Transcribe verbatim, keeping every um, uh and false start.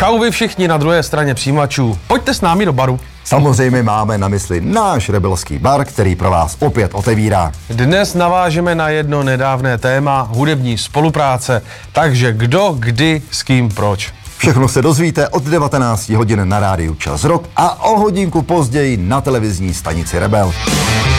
Čau vy všichni na druhé straně přijímačů. Pojďte s námi do baru. Samozřejmě máme na mysli náš rebelský bar, který pro vás opět otevírá. Dnes navážeme na jedno nedávné téma hudební spolupráce. Takže kdo, kdy, s kým, proč. Všechno se dozvíte od devatenácti hodin na rádiu Čas Rock a o hodinku později na televizní stanici Rebel.